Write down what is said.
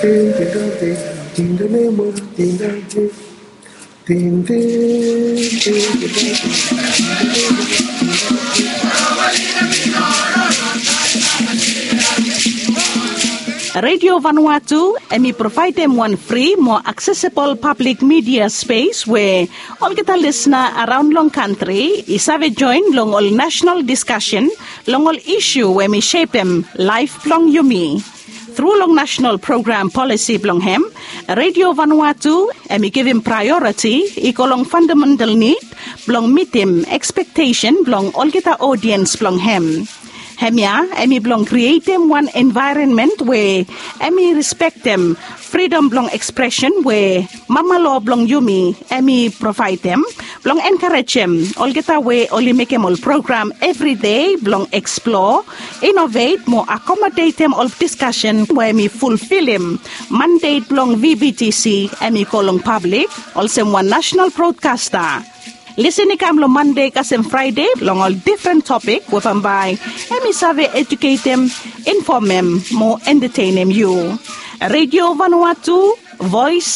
Radio Vanuatu, and we provide them one free, more accessible public media space where all kita listener around long country is have a join long all national discussion, long all issue where we shape them life long yumi. Through long national program policy blong hem, Radio Vanuatu, and we give him priority, equal long fundamental need, blong meet him expectation, blong all kita audience blong hem. Hemia, emi blong create them one environment where emi respect them freedom blong expression where mama law blong yumi emi provide them blong encourage them all get away only make them all program every day blong explore innovate more accommodate them all discussion where emi fulfill them mandate blong VBTC emi kolong public also one national broadcaster. Listen ikam lo Monday kasem Friday long all different topic wapambay emi save educate them, inform them, more entertain them you. Radio Vanuatu, voice